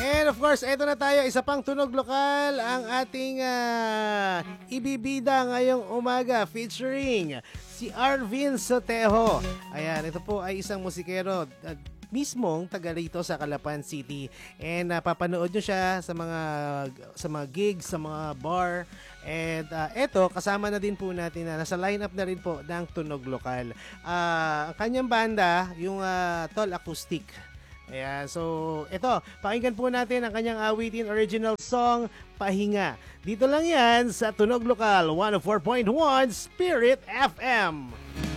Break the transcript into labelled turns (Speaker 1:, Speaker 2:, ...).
Speaker 1: And of course, eto na tayo, isa pang tunog lokal ang ating ibibida ngayong umaga featuring si Arvin Sotejo. Ayan, ito po ay isang musikero mismong taga rito sa Calapan City. And papanood nyo siya sa mga gigs, sa mga bar. And eto, kasama na din po natin na nasa lineup na rin po ng tunog lokal. Ang kanyang banda, yung Tol Acoustic. Ayan, so ito, pakinggan po natin ang kanyang awitin original song, Pahinga. Dito lang yan sa Tunog Lokal 104.1 Spirit FM.